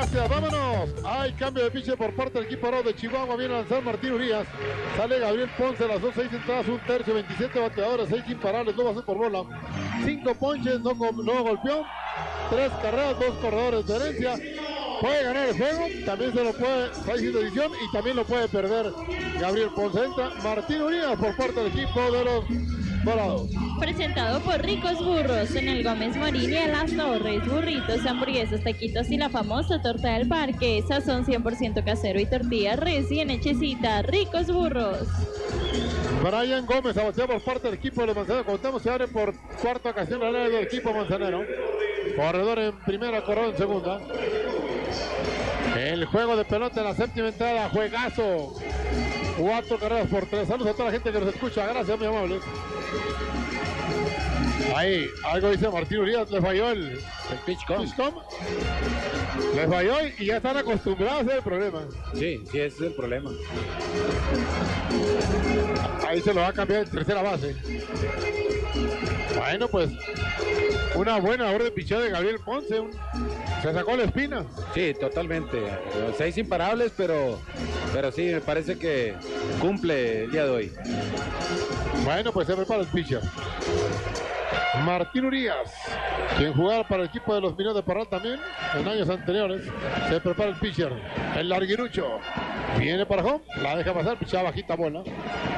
Gracias, vámonos. Hay cambio de pitcher por parte del equipo de Chihuahua. Viene a lanzar Martín Urias. Sale Gabriel Ponce, las 6 entradas, 1/3, 27 bateadores, 6 imparables, 2 bases por bola, 5 ponches, no golpeó, 3 carreras, 2 corredores de herencia. Puede ganar el juego, también se lo puede, está sin decisión y también lo puede perder Gabriel Ponce. Entra Martín Urias por parte del equipo de los Dorados. Presentado por Ricos Burros en el Gómez Morín y en Las Torres. Burritos, hamburguesas, taquitos y la famosa torta del parque. Sazón 100% casero y tortilla recién hechecita. Ricos Burros. Brian Gómez a batear por parte del equipo de los Manzaneros. Contamos, se abre por cuarta ocasión la área del equipo manzanero. Corredor en primera, corredor en segunda. El juego de pelota en la séptima entrada. Juegazo. 4 carreras por 3. Saludos a toda la gente que nos escucha. Gracias, muy amables. Ahí, algo dice Martín Urias. Le falló el pitch com. Le falló y ya están acostumbrados a ese problema. Sí, ese es el problema. Ahí se lo va a cambiar en tercera base. Bueno, pues una buena labor de picheo de Gabriel Ponce. Se sacó la espina. Sí, totalmente. 6 imparables, pero sí, me parece que cumple el día de hoy. Bueno, pues se prepara el pitcher. Martín Urias, quien jugaba para el equipo de los Mineros de Parral también en años anteriores. Se prepara el pitcher. El larguirucho viene para home, la deja pasar, pichada bajita bola.